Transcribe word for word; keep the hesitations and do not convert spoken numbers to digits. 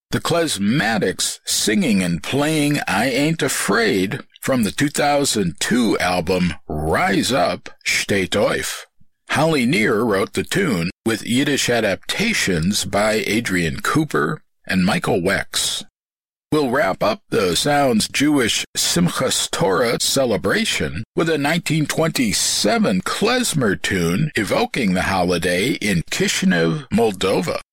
The Klezmatics singing and playing I Ain't Afraid from the two thousand two album Rise Up, Steht Auf. Holly Near wrote the tune with Yiddish adaptations by Adrian Cooper and Michael Wex. We'll wrap up the Sounds Jewish Simchas Torah celebration with a nineteen twenty-seven klezmer tune evoking the holiday in Kishinev, Moldova.